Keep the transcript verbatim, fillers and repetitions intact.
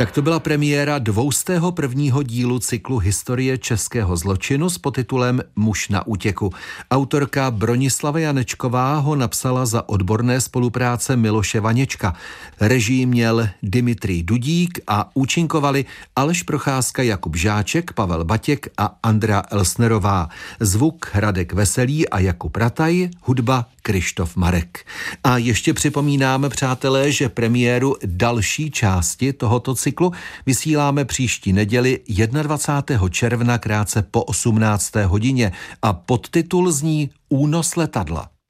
Tak to byla premiéra dvoustého prvního dílu cyklu Historie českého zločinu s podtitulem Muž na útěku. Autorka Bronislava Janečková ho napsala za odborné spolupráce Miloše Vaněčka. Režii měl Dimitrij Dudík a účinkovali Aleš Procházka, Jakub Žáček, Pavel Batěk a Andrea Elsnerová. Zvuk Radek Veselý a Jakub Rataj, hudba Krištof Marek. A ještě připomínáme, přátelé, že premiéru další části tohoto cyklu vysíláme příští neděli dvacátého prvního června krátce po osmnácté hodině a podtitul zní Únos letadla.